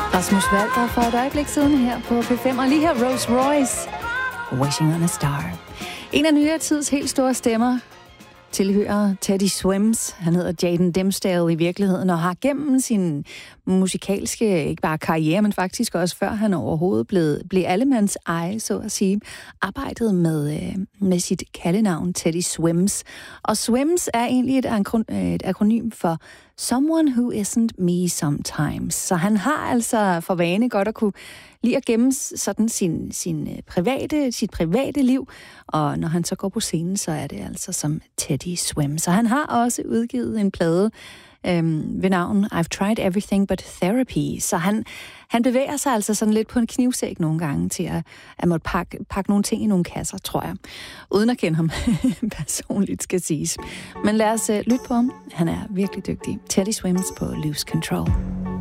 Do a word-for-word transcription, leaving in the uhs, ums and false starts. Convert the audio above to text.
Rasmus Walter for et øjeblik siden her på P fem, og lige her Rolls Royce, Wishing on a Star. En af nyere tids helt store stemmer tilhører Teddy Swims. Han hedder Jaden Dimsdale i virkeligheden, og har gennem sin musikalske, ikke bare karriere, men faktisk også før han overhovedet blev, blev allemands eje, så at sige, arbejdet med, øh, med sit kaldenavn Teddy Swims. Og Swims er egentlig et, akron- et akronym for Someone Who Isn't Me Sometimes. Så han har altså for vane godt at kunne lide at gemme sådan sin, sin private, sit private liv, og når han så går på scenen, så er det altså som Teddy Swims. Så han har også udgivet en plade øhm, ved navn I've Tried Everything But Therapy. Så han, han bevæger sig altså sådan lidt på en knivsæg nogle gange til at, at måtte pakke, pakke nogle ting i nogle kasser, tror jeg. Uden at kende ham personligt, skal siges. Men lad os uh, lytte på ham. Han er virkelig dygtig. Teddy Swims på Lose Control.